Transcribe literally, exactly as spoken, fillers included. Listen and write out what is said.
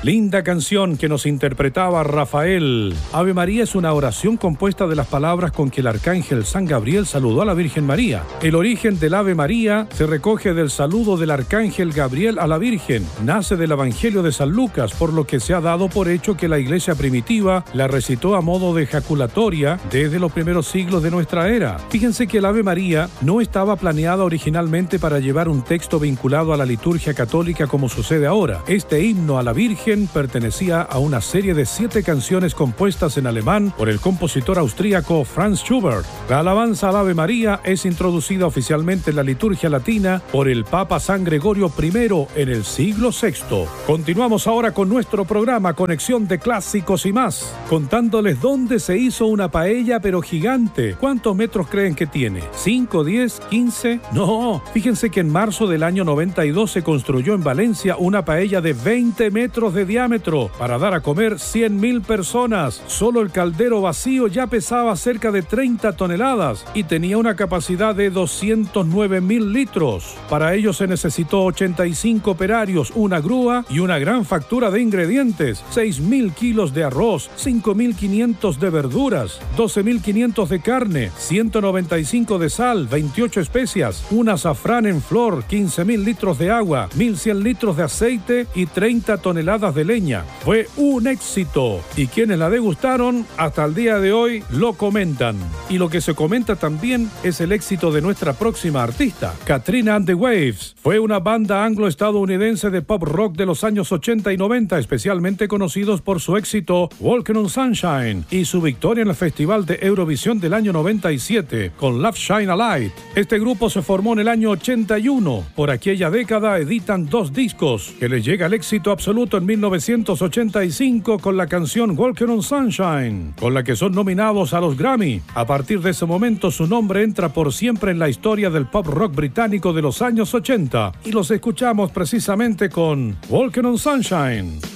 Linda canción que nos interpretaba Rafael. Ave María es una oración compuesta de las palabras con que el arcángel San Gabriel saludó a la Virgen María. El origen del Ave María se recoge del saludo del arcángel Gabriel a la Virgen. Nace del Evangelio de San Lucas, por lo que se ha dado por hecho que la iglesia primitiva la recitó a modo de ejaculatoria desde los primeros siglos de nuestra era. Fíjense que el Ave María no estaba planeada originalmente para llevar un texto vinculado a la liturgia católica como sucede ahora. Este himno a la Virgen pertenecía a una serie de siete canciones compuestas en alemán por el compositor austríaco Franz Schubert. La alabanza al Ave María es introducida oficialmente en la liturgia latina por el Papa San Gregorio primero en el siglo sexto. Continuamos ahora con nuestro programa Conexión de Clásicos y más, contándoles dónde se hizo una paella pero gigante. ¿Cuántos metros creen que tiene? ¿cinco, diez, quince? No, fíjense que en marzo del año noventa y dos se construyó en Valencia una paella de veinte metros de diámetro para dar a comer cien mil personas. Solo el caldero vacío ya pesaba cerca de treinta toneladas y tenía una capacidad de doscientos nueve mil litros. Para ello se necesitó ochenta y cinco operarios, una grúa y una gran factura de ingredientes: seis mil kilos de arroz, cinco mil quinientos de verduras, doce mil quinientos de carne, ciento noventa y cinco de sal, veintiocho especias, un azafrán en flor, quince mil litros de agua, mil cien litros de aceite y treinta toneladas de leña. Fue un éxito y quienes la degustaron hasta el día de hoy lo comentan. Y lo que se comenta también es el éxito de nuestra próxima artista, Katrina and the Waves. Fue una banda anglo-estadounidense de pop rock de los años ochenta y noventa, especialmente conocidos por su éxito Walking on Sunshine y su victoria en el Festival de Eurovisión del año noventa y siete con Love Shine a Light. Este grupo se formó en el año ochenta y uno. Por aquella década editan dos discos que les llega el éxito absoluto en mil novecientos ochenta y cinco con la canción Walking on Sunshine, con la que son nominados a los Grammy. A partir de ese momento su nombre entra por siempre en la historia del pop rock británico de los años ochenta y los escuchamos precisamente con Walking on Sunshine.